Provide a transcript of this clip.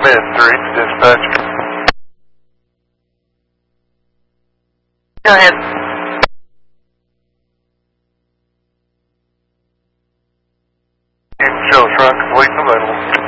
Mid-3 to dispatch. Go ahead. Shell truck, complete and available.